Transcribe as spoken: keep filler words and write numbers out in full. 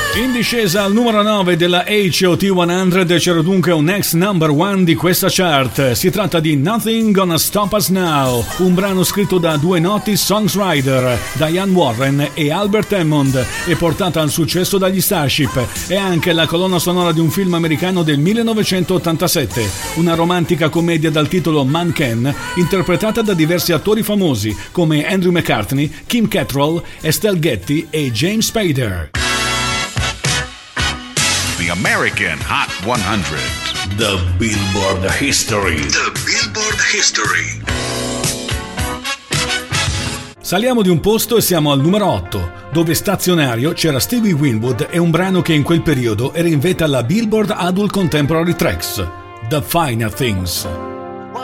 In discesa al numero nove della H O T cento c'era dunque un ex number one di questa chart. Si tratta di Nothing Gonna Stop Us Now, un brano scritto da due noti songwriter, Diane Warren e Albert Hammond, e portata al successo dagli Starship. È anche la colonna sonora di un film americano del millenovecentottantasette, una romantica commedia dal titolo Man Can, interpretata da diversi attori famosi come Andrew McCartney, Kim Cattrall, Estelle Getty e James Spader. The American Hot hundred. The Billboard History. The Billboard History. Saliamo di un posto e siamo al numero otto, dove stazionario c'era Stevie Winwood e un brano che in quel periodo era in vetta alla Billboard Adult Contemporary Tracks, The Finer Things.